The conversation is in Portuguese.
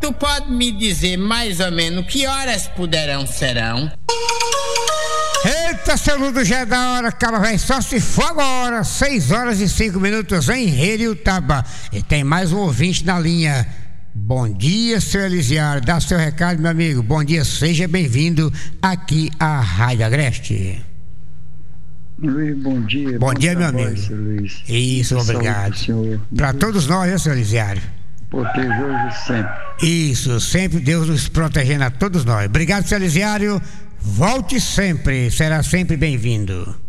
Tu pode me dizer mais ou menos que horas serão? Eita, seu Ludo, já é da hora, cara, velho, só se for agora, 6h05 em Heriutaba. E tem mais um ouvinte na linha. Bom dia, seu Elisiário, dá seu recado, meu amigo. Bom dia, seja bem-vindo aqui à Rádio Agreste. Luiz, bom dia. Bom dia, meu amigo. Luiz. Isso, obrigado. Para todos nós, né, seu Elisiário? Proteja hoje sempre. Isso, sempre Deus nos protegendo a todos nós. Obrigado, seu Elisiário. Volte sempre, será sempre bem-vindo.